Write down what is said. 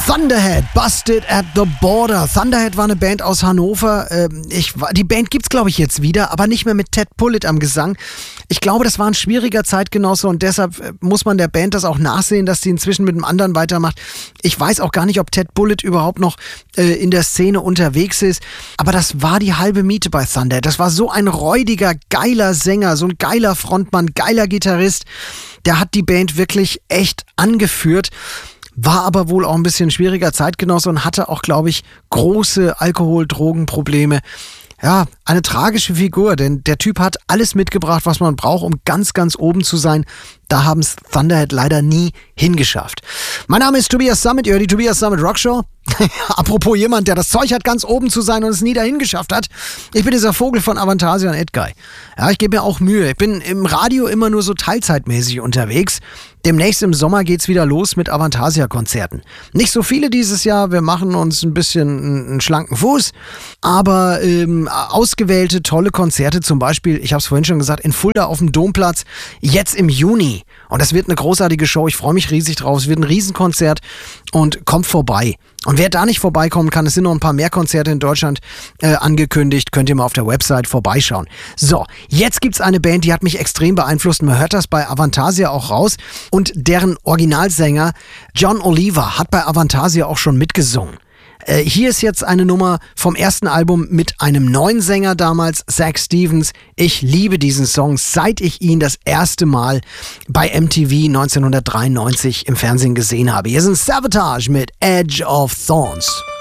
Thunderhead, Busted at the Border. Thunderhead war eine Band aus Hannover. Die Band gibt's, glaube ich, jetzt wieder, aber nicht mehr mit Ted Pullett am Gesang. Ich glaube, das war ein schwieriger Zeitgenosse und deshalb muss man der Band das auch nachsehen, dass sie inzwischen mit einem anderen weitermacht. Ich weiß auch gar nicht, ob Ted Pullett überhaupt noch in der Szene unterwegs ist, aber das war die halbe Miete bei Thunderhead. Das war so ein räudiger, geiler Sänger, so ein geiler Frontmann, geiler Gitarrist. Der hat die Band wirklich echt angeführt. War aber wohl auch ein bisschen schwieriger Zeitgenosse und hatte auch, glaube ich, große Alkohol-Drogen-Probleme. Ja, eine tragische Figur, denn der Typ hat alles mitgebracht, was man braucht, um ganz, ganz oben zu sein. Da haben es Thunderhead leider nie hingeschafft. Mein Name ist Tobias Sammet, ihr hört die Tobias Sammet Rockshow. Apropos jemand, der das Zeug hat, ganz oben zu sein und es nie dahin geschafft hat. Ich bin dieser Vogel von Avantasia und Edguy. Ja, ich gebe mir auch Mühe. Ich bin im Radio immer nur so teilzeitmäßig unterwegs. Demnächst im Sommer geht's wieder los mit Avantasia-Konzerten. Nicht so viele dieses Jahr, wir machen uns ein bisschen einen schlanken Fuß, aber ausgewählte tolle Konzerte, zum Beispiel, ich habe es vorhin schon gesagt, in Fulda auf dem Domplatz, jetzt im Juni. Und das wird eine großartige Show, ich freue mich riesig drauf, es wird ein Riesenkonzert und kommt vorbei. Und wer da nicht vorbeikommen kann, es sind noch ein paar mehr Konzerte in Deutschland angekündigt, könnt ihr mal auf der Website vorbeischauen. So, jetzt gibt's eine Band, die hat mich extrem beeinflusst, man hört das bei Avantasia auch raus und deren Originalsänger John Oliver hat bei Avantasia auch schon mitgesungen. Hier ist jetzt eine Nummer vom ersten Album mit einem neuen Sänger damals, Zach Stevens. Ich liebe diesen Song, seit ich ihn das erste Mal bei MTV 1993 im Fernsehen gesehen habe. Hier sind Savatage mit Edge of Thorns.